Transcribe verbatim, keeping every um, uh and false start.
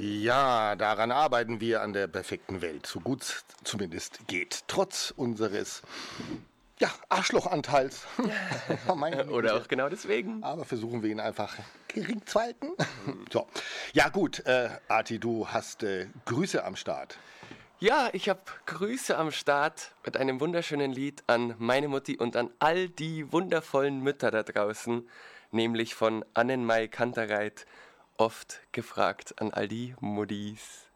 Ja, daran arbeiten wir an der perfekten Welt, so gut es zumindest geht. Trotz unseres, ja, Arschlochanteils. Meine Güte. Oder auch genau deswegen. Aber versuchen wir ihn einfach gering zu halten. So. Ja gut, äh, Arti, du hast äh, Grüße am Start. Ja, ich habe Grüße am Start mit einem wunderschönen Lied an meine Mutti und an all die wundervollen Mütter da draußen, nämlich von Annenmai Kantereit, oft gefragt an all die Muttis.